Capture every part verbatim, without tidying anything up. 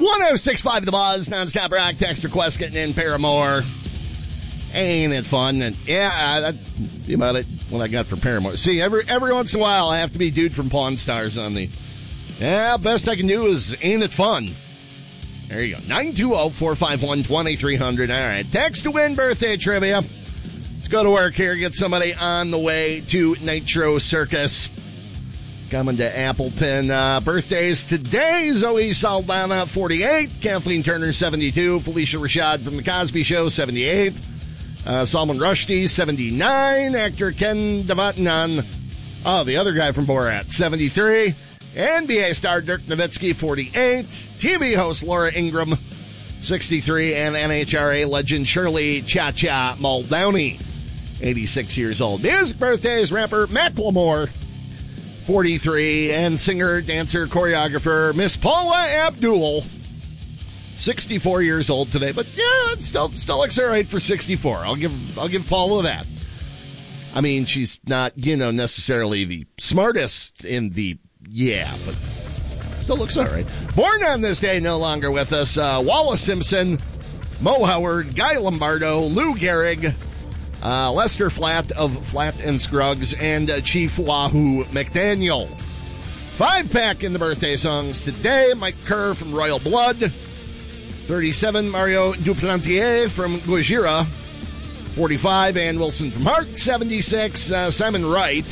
one oh six point five The Buzz, nonstop rock, text request getting in Paramore. Ain't it fun? And yeah, that's about it, what I got for Paramore. See, every every once in a while, I have to be dude from Pawn Stars on the, yeah, best I can do is Ain't It Fun. There you go. nine two zero, four five one, two three zero zero. All right, text to win birthday trivia. Let's go to work here, get somebody on the way to Nitro Circus. Coming to Appleton. Uh, birthdays today, Zoe Saldana, forty-eight. Kathleen Turner, seventy-two. Felicia Rashad from The Cosby Show, seventy-eight. Uh, Salman Rushdie, seventy-nine. Actor Ken Devotnan, oh, the other guy from Borat, seventy-three. N B A star Dirk Nowitzki, forty-eight. T V host Laura Ingraham, sixty-three. And N H R A legend Shirley Cha-Cha Muldowney, eighty-six years old. Music birthdays, rapper Macklemore, forty-three, and singer, dancer, choreographer Miss Paula Abdul, sixty-four years old today. But yeah, it still still looks all right for sixty-four. I'll give I'll give Paula that. I mean, she's not, you know, necessarily the smartest in the yeah, but still looks all right. Born on this day, no longer with us. Uh, Wallace Simpson, Mo Howard, Guy Lombardo, Lou Gehrig, Uh, Lester Flatt of Flatt and Scruggs, and uh, Chief Wahoo McDaniel. Five pack in the birthday songs today. Mike Kerr from Royal Blood. thirty-seven, Mario Duplantier from Gojira. forty-five, Ann Wilson from Heart. seventy-six, uh, Simon Wright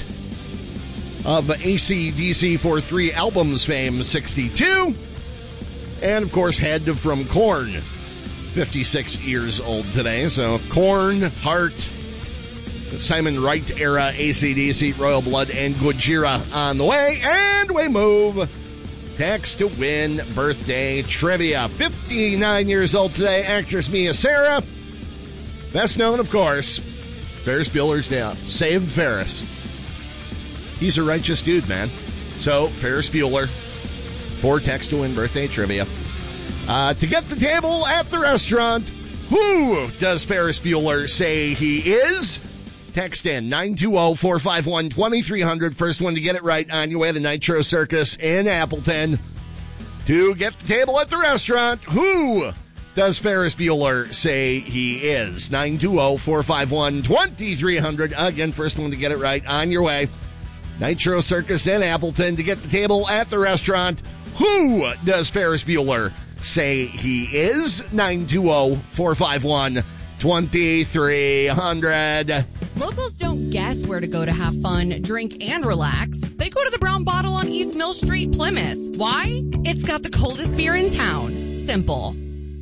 of A C D C for three albums fame. sixty-two. And, of course, Head from Korn. fifty-six years old today. So, Korn, Heart, Simon Wright era A C D C, Royal Blood, and Gojira on the way. And we move. Text to win birthday trivia. fifty-nine years old today, actress Mia Sara. Best known, of course, Ferris Bueller's Day Off. Save Ferris. He's a righteous dude, man. So, Ferris Bueller for text to win birthday trivia. Uh, to get the table at the restaurant, who does Ferris Bueller say he is? Text in nine two zero, four five one, two three zero zero. First one to get it right on your way to Nitro Circus in Appleton. To get the table at the restaurant, who does Ferris Bueller say he is? nine two zero, four five one, two three zero zero. Again, first one to get it right on your way. Nitro Circus in Appleton. To get the table at the restaurant, who does Ferris Bueller say he is? nine two zero, four five one, two three zero zero. Locals don't guess where to go to have fun, drink, and relax. They go to the Brown Bottle on East Mill Street, Plymouth. Why? It's got the coldest beer in town. Simple.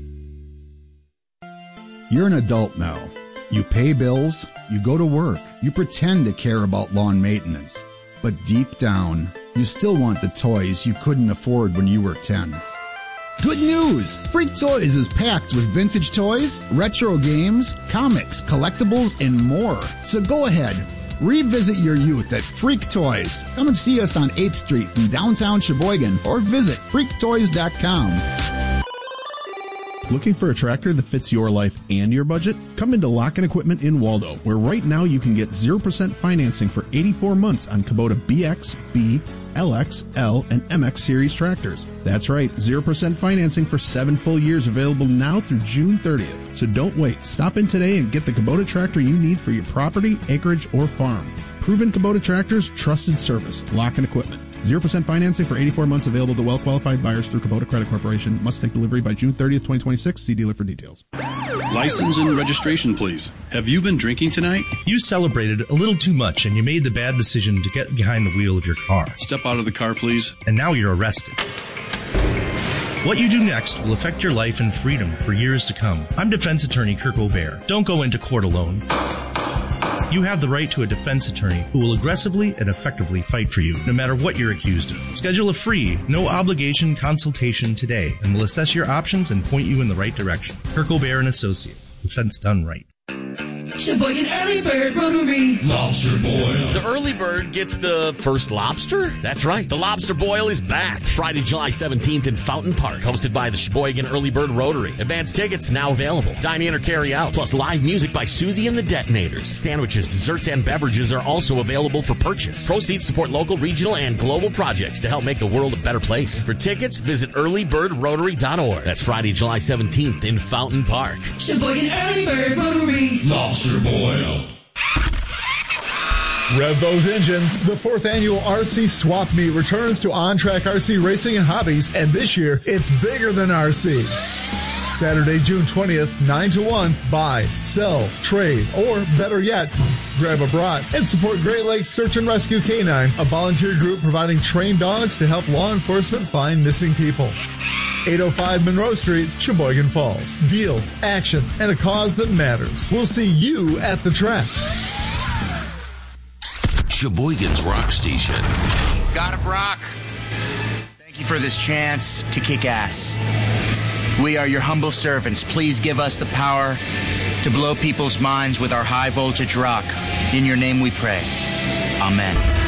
You're an adult now. You pay bills, you go to work, you pretend to care about lawn maintenance. But deep down, you still want the toys you couldn't afford when you were ten. Good news! Freak Toys is packed with vintage toys, retro games, comics, collectibles, and more. So go ahead, revisit your youth at Freak Toys. Come and see us on eighth Street in downtown Sheboygan or visit freak toys dot com. Looking for a tractor that fits your life and your budget? Come into Lock-In Equipment in Waldo, where right now you can get zero percent financing for eighty-four months on Kubota B X, B, L X, L, and M X series tractors. That's right, zero percent financing for seven full years available now through June thirtieth. So don't wait. Stop in today and get the Kubota tractor you need for your property, acreage, or farm. Proven Kubota tractors, trusted service. Lock-In Equipment. zero percent financing for eighty-four months available to well-qualified buyers through Kubota Credit Corporation. Must take delivery by June thirtieth, twenty twenty-six. See dealer for details. License and registration, please. Have you been drinking tonight? You celebrated a little too much and you made the bad decision to get behind the wheel of your car. Step out of the car, please. And now you're arrested. What you do next will affect your life and freedom for years to come. I'm defense attorney Kirk O'Bear. Don't go into court alone. You have the right to a defense attorney who will aggressively and effectively fight for you, no matter what you're accused of. Schedule a free, no-obligation consultation today, and we'll assess your options and point you in the right direction. Kirk O'Bear and Associates. Defense done right. Sheboygan Early Bird Rotary. Lobster boil. The early bird gets the first lobster? That's right. The lobster boil is back. Friday, July seventeenth in Fountain Park, hosted by the Sheboygan Early Bird Rotary. Advance tickets now available. Dine in or carry out, plus live music by Susie and the Detonators. Sandwiches, desserts, and beverages are also available for purchase. Proceeds support local, regional, and global projects to help make the world a better place. For tickets, visit early bird rotary dot org. That's Friday, July seventeenth in Fountain Park. Sheboygan Early Bird Rotary. Lobster boil. Rev those engines. The fourth annual R C Swap Meet returns to On-Track R C Racing and Hobbies, and this year it's bigger than R C. Saturday, June twentieth, nine to one, buy, sell, trade, or better yet, grab a brat and support Great Lakes Search and Rescue Canine, a volunteer group providing trained dogs to help law enforcement find missing people. eight oh five Monroe Street, Sheboygan Falls. Deals, action, and a cause that matters. We'll see you at the track. Sheboygan's rock station. God of Rock, thank you for this chance to kick ass. We are your humble servants. Please give us the power to blow people's minds with our high voltage rock. In your name we pray. Amen.